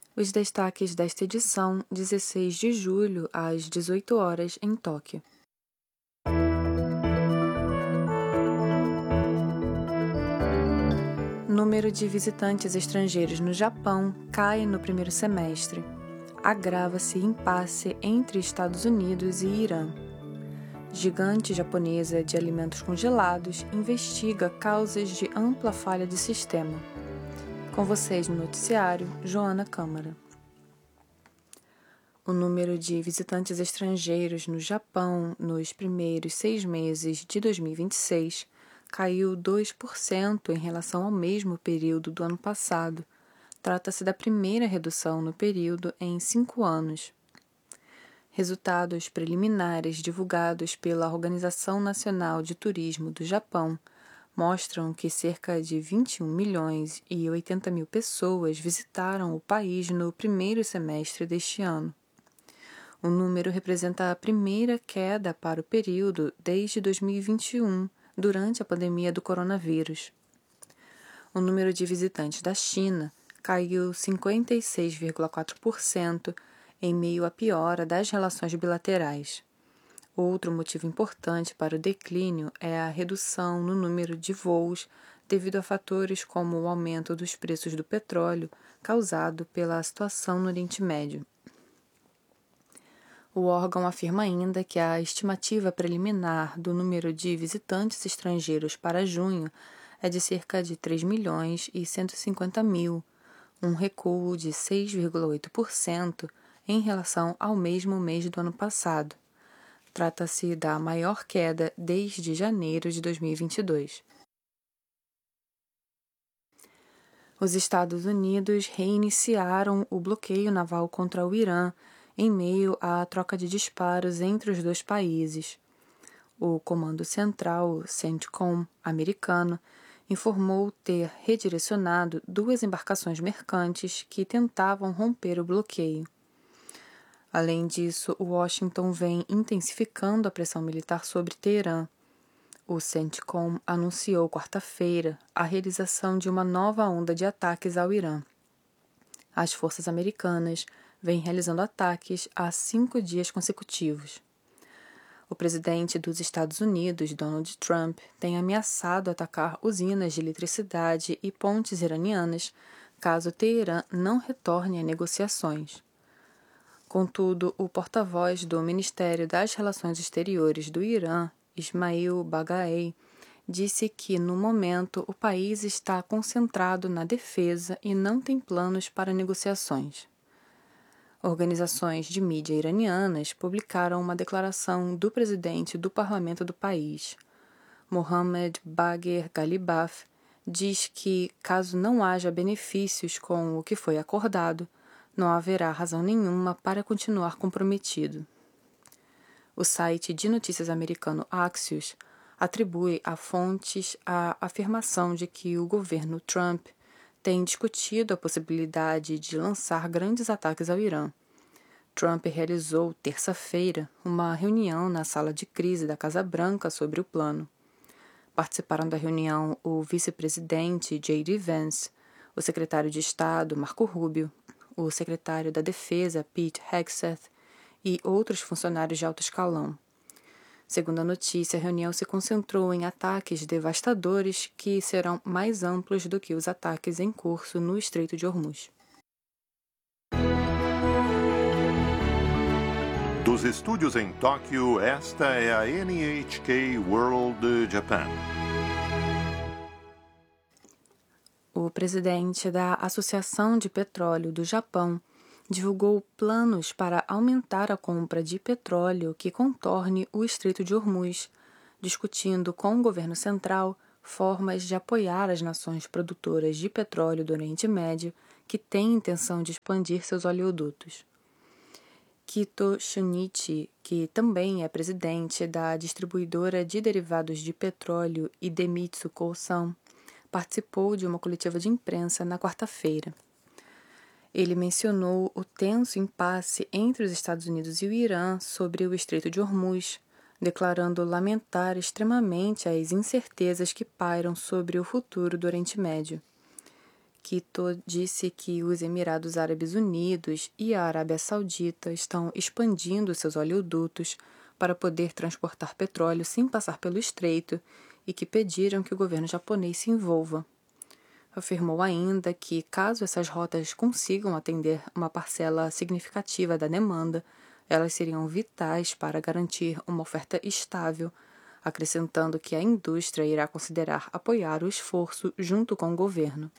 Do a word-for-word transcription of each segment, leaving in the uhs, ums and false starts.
Os destaques desta edição, dezesseis de julho, às dezoito horas, em Tóquio. Número de visitantes estrangeiros no Japão cai no primeiro semestre. Agrava-se impasse entre Estados Unidos e Irã. Gigante japonesa de alimentos congelados investiga causas de ampla falha de sistema. Com vocês no noticiário, Joana Câmara. O número de visitantes estrangeiros no Japão nos primeiros seis meses de dois mil e vinte e seis caiu dois por cento em relação ao mesmo período do ano passado. Trata-se da primeira redução no período em cinco anos. Resultados preliminares divulgados pela Organização Nacional de Turismo do Japão mostram que cerca de vinte e um milhões e oitenta mil pessoas visitaram o país no primeiro semestre deste ano. O número representa a primeira queda para o período desde dois mil e vinte e um, durante a pandemia do coronavírus. O número de visitantes da China caiu cinquenta e seis vírgula quatro por cento em meio à piora das relações bilaterais. Outro motivo importante para o declínio é a redução no número de voos devido a fatores como o aumento dos preços do petróleo causado pela situação no Oriente Médio. O órgão afirma ainda que a estimativa preliminar do número de visitantes estrangeiros para junho é de cerca de três milhões e cento e cinquenta mil, um recuo de seis vírgula oito por cento em relação ao mesmo mês do ano passado. Trata-se da maior queda desde janeiro de dois mil e vinte e dois. Os Estados Unidos reiniciaram o bloqueio naval contra o Irã em meio à troca de disparos entre os dois países. O Comando Central, CENTCOM, americano, informou ter redirecionado duas embarcações mercantes que tentavam romper o bloqueio. Além disso, Washington vem intensificando a pressão militar sobre Teherã. O CENTCOM anunciou quarta-feira a realização de uma nova onda de ataques ao Irã. As forças americanas vêm realizando ataques há cinco dias consecutivos. O presidente dos Estados Unidos, Donald Trump, tem ameaçado atacar usinas de eletricidade e pontes iranianas caso Teherã não retorne a negociações. Contudo, o porta-voz do Ministério das Relações Exteriores do Irã, Ismail Baqai, disse que, no momento, o país está concentrado na defesa e não tem planos para negociações. Organizações de mídia iranianas publicaram uma declaração do presidente do parlamento do país. Mohammad Bagher Ghalibaf diz que, caso não haja benefícios com o que foi acordado, não haverá razão nenhuma para continuar comprometido. O site de notícias americano Axios atribui a fontes a afirmação de que o governo Trump tem discutido a possibilidade de lançar grandes ataques ao Irã. Trump realizou, terça-feira, uma reunião na sala de crise da Casa Branca sobre o plano. Participaram da reunião o vice-presidente J D Vance, o secretário de Estado Marco Rubio, o secretário da Defesa Pete Hegseth e outros funcionários de alto escalão. Segundo a notícia, a reunião se concentrou em ataques devastadores que serão mais amplos do que os ataques em curso no Estreito de Hormuz. Dos estúdios em Tóquio, esta é a N H K World Japan. O presidente da Associação de Petróleo do Japão divulgou planos para aumentar a compra de petróleo que contorne o Estreito de Hormuz, discutindo com o governo central formas de apoiar as nações produtoras de petróleo do Oriente Médio que têm intenção de expandir seus oleodutos. Kito Shunichi, que também é presidente da distribuidora de derivados de petróleo Idemitsu Kosan, participou de uma coletiva de imprensa na quarta-feira. Ele mencionou o tenso impasse entre os Estados Unidos e o Irã sobre o Estreito de Hormuz, declarando lamentar extremamente as incertezas que pairam sobre o futuro do Oriente Médio. Quito disse que os Emirados Árabes Unidos e a Arábia Saudita estão expandindo seus oleodutos para poder transportar petróleo sem passar pelo estreito e que pediram que o governo japonês se envolva. Afirmou ainda que, caso essas rotas consigam atender uma parcela significativa da demanda, elas seriam vitais para garantir uma oferta estável, acrescentando que a indústria irá considerar apoiar o esforço junto com o governo.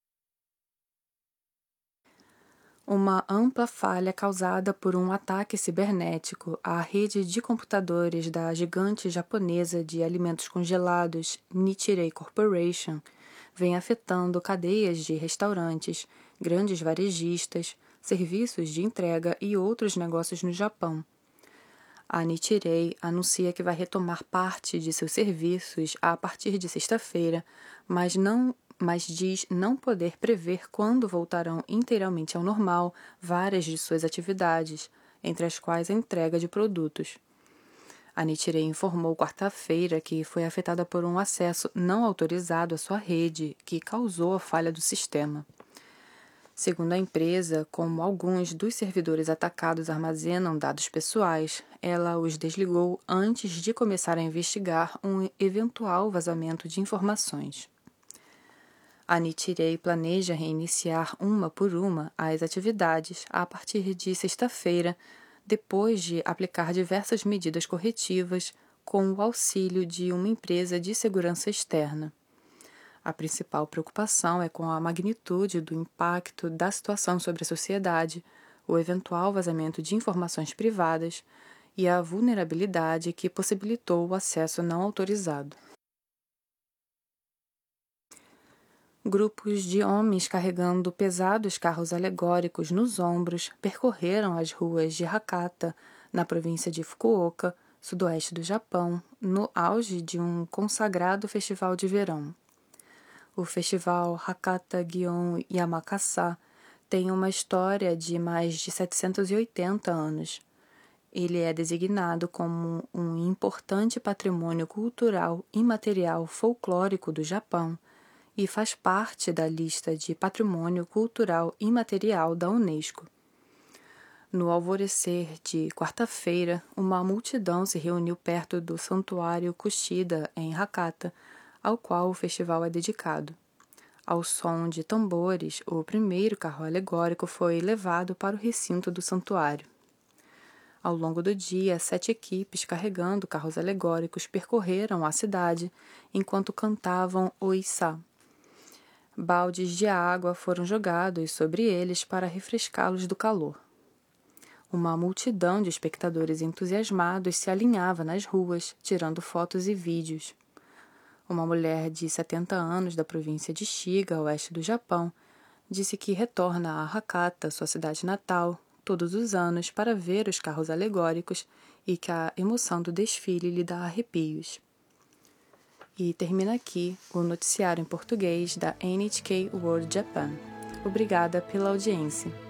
Uma ampla falha causada por um ataque cibernético à rede de computadores da gigante japonesa de alimentos congelados Nichirei Corporation vem afetando cadeias de restaurantes, grandes varejistas, serviços de entrega e outros negócios no Japão. A Nichirei anuncia que vai retomar parte de seus serviços a partir de sexta-feira, mas não mas diz não poder prever quando voltarão inteiramente ao normal várias de suas atividades, entre as quais a entrega de produtos. A Nichirei informou quarta-feira que foi afetada por um acesso não autorizado à sua rede, que causou a falha do sistema. Segundo a empresa, como alguns dos servidores atacados armazenam dados pessoais, ela os desligou antes de começar a investigar um eventual vazamento de informações. A Nichirei planeja reiniciar uma por uma as atividades a partir de sexta-feira, depois de aplicar diversas medidas corretivas com o auxílio de uma empresa de segurança externa. A principal preocupação é com a magnitude do impacto da situação sobre a sociedade, o eventual vazamento de informações privadas e a vulnerabilidade que possibilitou o acesso não autorizado. Grupos de homens carregando pesados carros alegóricos nos ombros percorreram as ruas de Hakata, na província de Fukuoka, sudoeste do Japão, no auge de um consagrado festival de verão. O festival Hakata Gion Yamakasa tem uma história de mais de setecentos e oitenta anos. Ele é designado como um importante patrimônio cultural imaterial folclórico do Japão e faz parte da lista de Patrimônio Cultural Imaterial da Unesco. No alvorecer de quarta-feira, uma multidão se reuniu perto do Santuário Kushida, em Hakata, ao qual o festival é dedicado. Ao som de tambores, o primeiro carro alegórico foi levado para o recinto do santuário. Ao longo do dia, sete equipes carregando carros alegóricos percorreram a cidade enquanto cantavam o Issa. Baldes de água foram jogados sobre eles para refrescá-los do calor. Uma multidão de espectadores entusiasmados se alinhava nas ruas, tirando fotos e vídeos. Uma mulher de setenta anos da província de Shiga, oeste do Japão, disse que retorna a Hakata, sua cidade natal, todos os anos para ver os carros alegóricos e que a emoção do desfile lhe dá arrepios. E termina aqui o noticiário em português da N H K World Japan. Obrigada pela audiência.